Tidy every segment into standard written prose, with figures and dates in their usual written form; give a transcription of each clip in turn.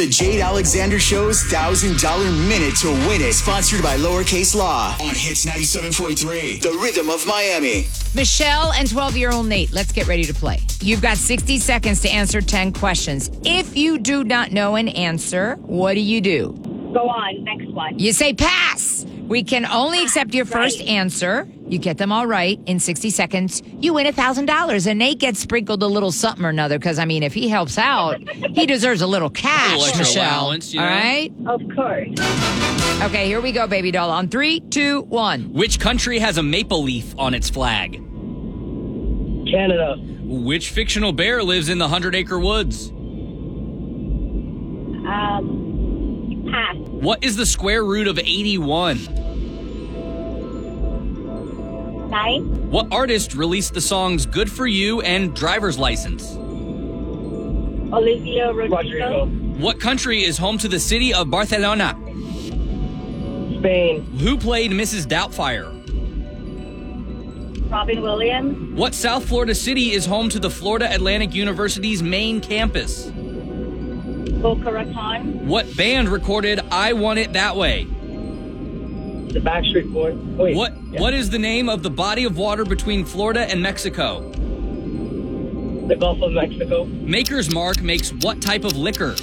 The Jade Alexander Show's $1,000 minute to win it. Sponsored by Lowercase Law on Hits 97.3. The Rhythm of Miami. Michelle and 12-year-old Nate, let's get ready to play. You've got 60 seconds to answer 10 questions. If you do not know an answer, what do? Go on, next one. You say pass. We can only accept your first answer. You get them all right in 60 seconds. You win $1,000. And Nate gets sprinkled a little something or another because, I mean, if he helps out, he deserves a little cash, extra Michelle. allowance, you know? All right? Of course. Okay, here we go, baby doll. On 3, 2, 1. Which country has a maple leaf on its flag? Canada. Which fictional bear lives in the 100-acre woods? Pass. What is the square root of 81? 9. What artist released the songs Good For You and Driver's License? Olivia Rodrigo. What country is home to the city of Barcelona? Spain. Who played Mrs. Doubtfire? Robin Williams. What South Florida city is home to the Florida Atlantic University's main campus? Boca Raton. What band recorded I Want It That Way? The Backstreet Boys. Wait. What is the name of the body of water between Florida and Mexico? The Gulf of Mexico. Maker's Mark makes what type of liquor?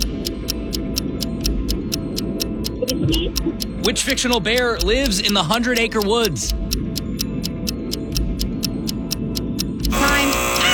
Whiskey. Which fictional bear lives in the 100-acre woods? Time.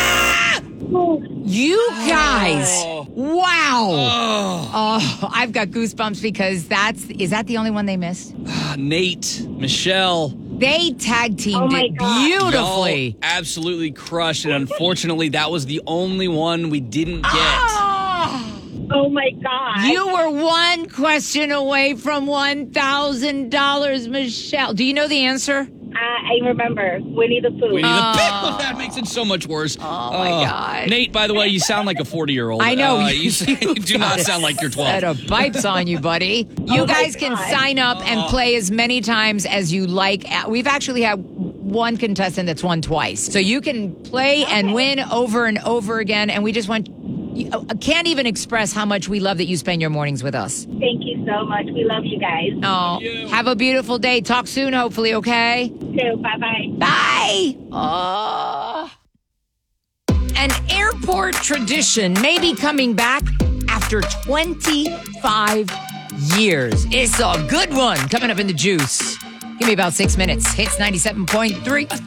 You guys. Wow. Oh, I've got goosebumps because is that the only one they missed? Nate, Michelle. They tag teamed my it God. beautifully. Y'all absolutely crushed. And unfortunately, that was the only one we didn't get. Oh my God. You were one question away from $1,000, Michelle. Do you know the answer? I remember. Winnie the Pooh. That makes it so much worse. Oh, my God. Nate, by the way, you sound like a 40-year-old. I know. You do not sound like you're 12. Set of pipes on you, buddy. You guys can sign up and play as many times as you like. We've actually had one contestant that's won twice. So you can play and win over and over again. And we just I can't even express how much we love that you spend your mornings with us. Thank you so much. We love you guys. Oh, have a beautiful day. Talk soon, hopefully, okay? Too. Bye-bye. Bye. Oh. An airport tradition may be coming back after 25 years. It's a good one coming up in the juice. Give me about 6 minutes. Hits 97.3.